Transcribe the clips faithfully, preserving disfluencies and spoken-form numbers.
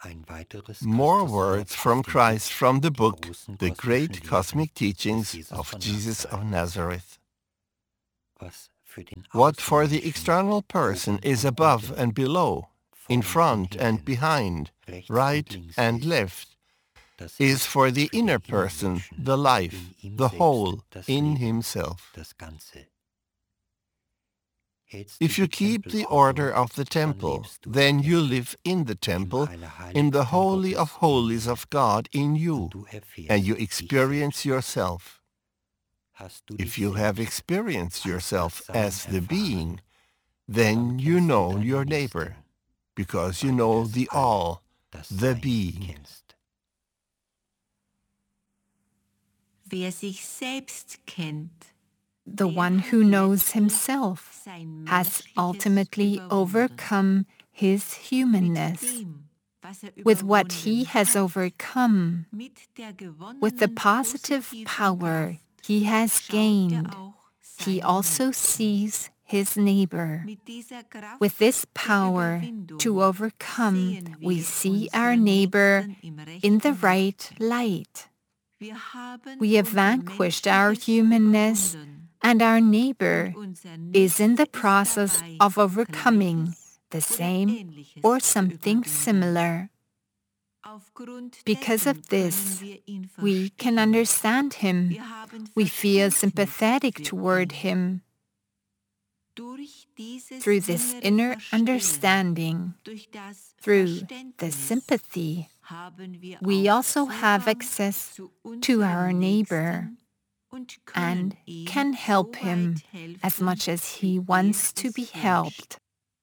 More words from Christ from the book, The Great Cosmic Teachings of Jesus of Nazareth. What for the external person is above and below, in front and behind, right and left, is for the inner person the life, the whole, in himself. If you keep the order of the temple, then you live in the temple, in the Holy of Holies of God in you, and you experience yourself. If you have experienced yourself as the being, then you know your neighbor, because you know the all, the being. Wer sich selbst kennt, the one who knows himself has ultimately overcome his humanness. With what he has overcome, with the positive power he has gained, he also sees his neighbor. With this power to overcome, we see our neighbor in the right light. We have vanquished our humanness, and our neighbor is in the process of overcoming the same or something similar. Because of this, we can understand him. We feel sympathetic toward him. Through this inner understanding, through the sympathy, we also have access to our neighbor and can help him as much as he wants to be helped.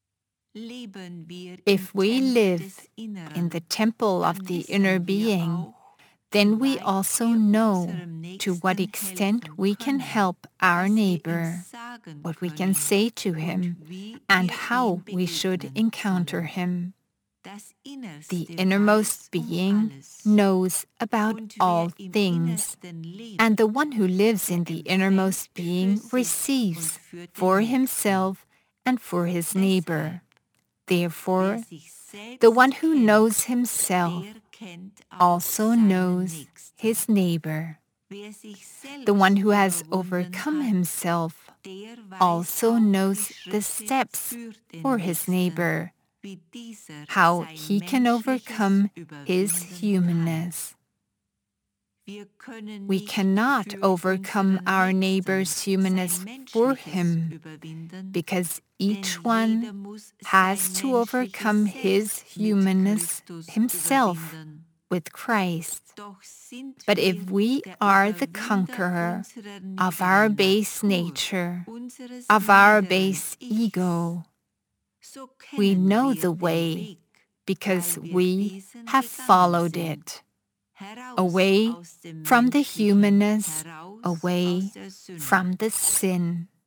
If we live in the temple of the inner being, then we also know to what extent we can help our neighbor, what we can say to him, and how we should encounter him. The innermost being knows about all things, and the one who lives in the innermost being receives for himself and for his neighbor. Therefore, the one who knows himself also knows his neighbor. The one who has overcome himself also knows the steps for his neighbor, how he can overcome his humanness. We cannot overcome our neighbor's humanness for him, because each one has to overcome his humanness himself with Christ. But if we are the conqueror of our base nature, of our base ego, we know the way because we have followed it. Away from the humanness, away from the sin.